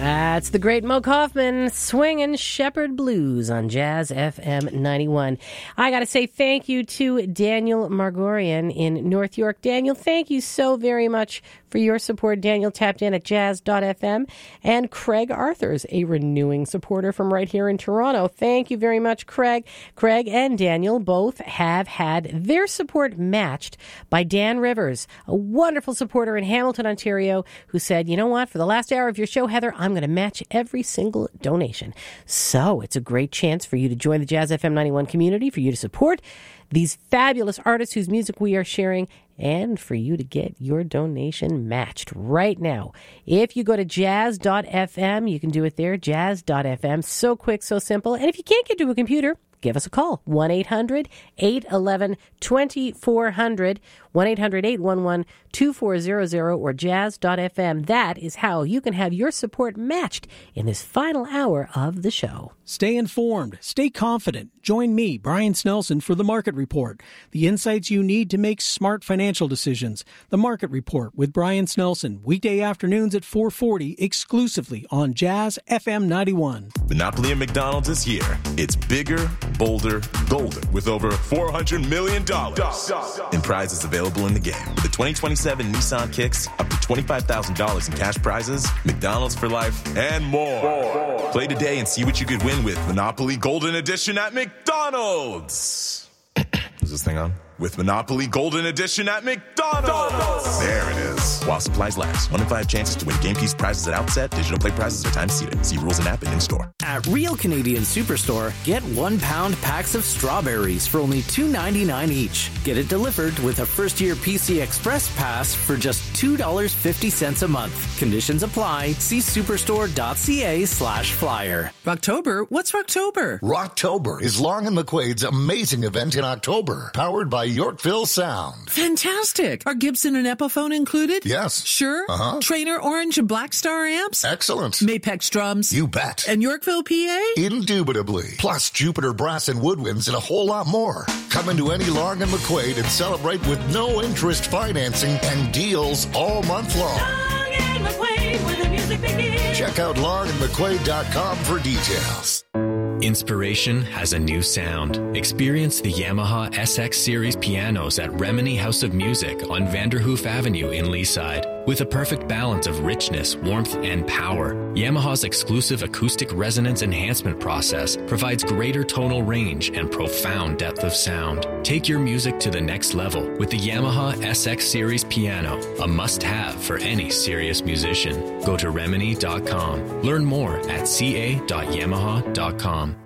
That's the great Mo Kaufman, swinging Shepherd Blues on Jazz FM 91. I got to say thank you to Daniel Margorian in North York. Daniel, thank you so very much for your support. Daniel tapped in at jazz.fm. And Craig Arthurs, a renewing supporter from right here in Toronto. Thank you very much, Craig. Craig and Daniel both have had their support matched by Dan Rivers, a wonderful supporter in Hamilton, Ontario, who said, you know what, for the last hour of your show, Heather, I'm going to match every single donation. So it's a great chance for you to join the Jazz FM 91 community, for you to support these fabulous artists whose music we are sharing, and for you to get your donation matched right now. If you go to jazz.fm, you can do it there, jazz.fm. So quick, so simple. And if you can't get to a computer, give us a call, 1-800-811-2400, 1-800-811-2400, or jazz.fm. That is how you can have your support matched in this final hour of the show. Stay informed. Stay confident. Join me, Brian Snelson, for The Market Report. The insights you need to make smart financial decisions. The Market Report with Brian Snelson, weekday afternoons at 4:40, exclusively on Jazz FM 91. Monopoly at McDonald's is here. It's bigger, bolder, golder, with over $400 million in prizes available in the game. With the 2027 Nissan Kicks, up to $25,000 in cash prizes, McDonald's for life, and more. Play today and see what you could win with Monopoly Golden Edition at McDonald's. Is this thing on? With Monopoly Golden Edition at McDonald's. There it is. While supplies last. 1 in 5 chances to win game piece prizes at outset. Digital play prizes are time seated. See rules and app and in-store. At Real Canadian Superstore, get 1-pound packs of strawberries for only $2.99 each. Get it delivered with a first-year PC Express pass for just $2.50 a month. Conditions apply. See superstore.ca/flyer. Rocktober? What's Rocktober? Rocktober is Long and McQuaid's amazing event in October, powered by Yorkville Sound. Fantastic. Are Gibson and Epiphone included? Yes. Sure? Uh-huh. Trainer Orange and Black Star amps? Excellent. Mapex drums? You bet. And Yorkville PA? Indubitably. Plus Jupiter brass and woodwinds and a whole lot more. Come into any Long and McQuaid and celebrate with no interest financing and deals all month long. Long and McQuaid, where the music begins. Check out longandmcquaid.com for details. Inspiration has a new sound. Experience the Yamaha SX Series pianos at Remini House of Music on Vanderhoof Avenue in Leaside. With a perfect balance of richness, warmth, and power, Yamaha's exclusive acoustic resonance enhancement process provides greater tonal range and profound depth of sound. Take your music to the next level with the Yamaha SX Series piano, a must-have for any serious musician. Go to Remini.com. Learn more at ca.yamaha.com.